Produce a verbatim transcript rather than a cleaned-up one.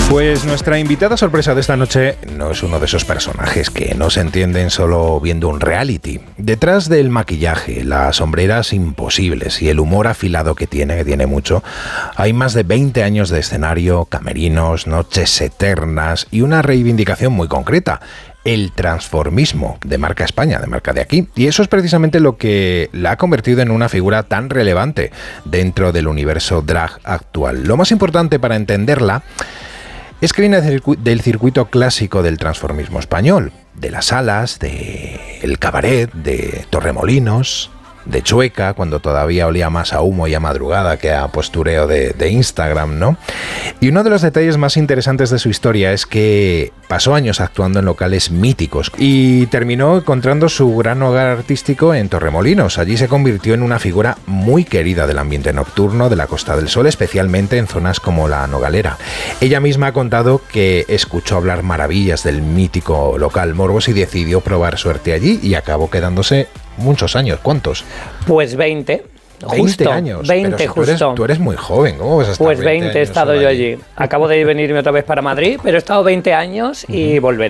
Pues nuestra invitada sorpresa de esta noche no es uno de esos personajes que no se entienden solo viendo un reality. Detrás del maquillaje, las sombreras imposibles y el humor afilado que tiene, que tiene mucho, hay más de veinte años de escenario, camerinos, noches eternas y una reivindicación muy concreta: el transformismo de marca España, de marca de aquí. Y eso es precisamente lo que la ha convertido en una figura tan relevante dentro del universo drag actual. Lo más importante para entenderla es que viene del circuito clásico del transformismo español, de las salas, del cabaret, de Torremolinos, de Chueca, cuando todavía olía más a humo y a madrugada que a postureo de, de Instagram, ¿no? Y uno de los detalles más interesantes de su historia es que pasó años actuando en locales míticos y terminó encontrando su gran hogar artístico en Torremolinos. Allí se convirtió en una figura muy querida del ambiente nocturno de la Costa del Sol, especialmente en zonas como la Nogalera. Ella misma ha contado que escuchó hablar maravillas del mítico local Morbos y decidió probar suerte allí y acabó quedándose muchos años. ¿Cuántos? Pues veinte. veinte justo, años. veinte, pero si justo. Tú eres, tú eres muy joven, ¿cómo vas a estar Pues veinte he estado yo allí? allí. Acabo de venirme otra vez para Madrid, pero he estado veinte años y uh-huh. volveré.